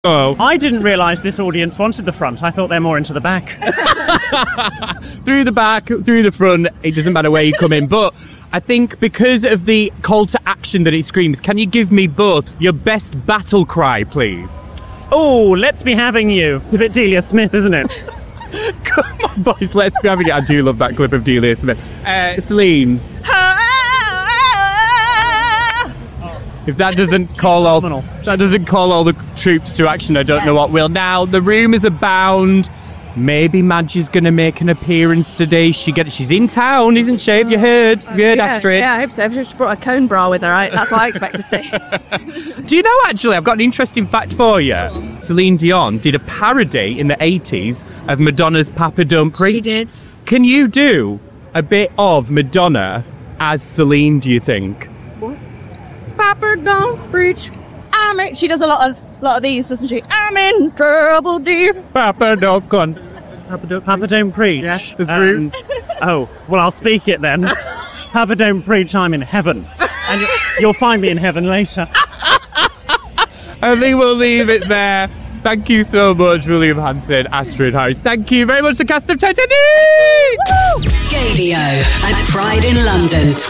Oh. I didn't realise this audience wanted the front. I thought they're more into the back. Through the back, through the front, it doesn't matter where you come in. But I think because of the call to action that it screams, can you give me both your best battle cry, please? Oh, let's be having you. It's a bit Delia Smith, isn't it? Come on, boys, let's be having it. I do love that clip of Delia Smith. Celine. If that doesn't call all the troops to action, I don't know what will. Now, the rumours abound. Maybe Madge is going to make an appearance today. She's in town, isn't she? Have you heard? Astrid? Yeah, I hope so. She brought a cone bra with her. That's what I expect to see. Do you know, actually, I've got an interesting fact for you. Celine Dion did a parody in the 80s of Madonna's Papa Don't Preach. She did. Can you do a bit of Madonna as Celine, do you think? Papa don't preach. She does a lot of these, doesn't she? I'm in trouble, dear. Papa don't Papa don't preach. Yeah, that's rude. Oh, well, I'll speak it then. Papa don't preach, I'm in heaven. And you'll find me in heaven later. I think we'll leave it there. Thank you so much, William Hanson, Astrid Harris. Thank you very much, the cast of Titanic! Gaydio at Pride in London